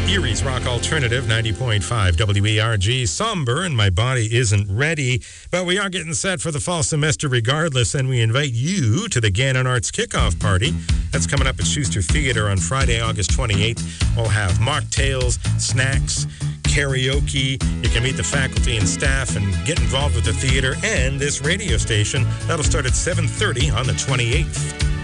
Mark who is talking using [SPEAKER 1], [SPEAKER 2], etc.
[SPEAKER 1] Erie's Rock Alternative, 90.5 WERG. Somber, and my body isn't ready, but we are getting set for the fall semester regardless, and we invite you to the Gannon Arts Kickoff Party. That's coming up at Schuster Theater on Friday, August 28th. We'll have mocktails, snacks, karaoke. You can meet the faculty and staff and get involved with the theater and this radio station. That'll start at 7:30 on the 28th.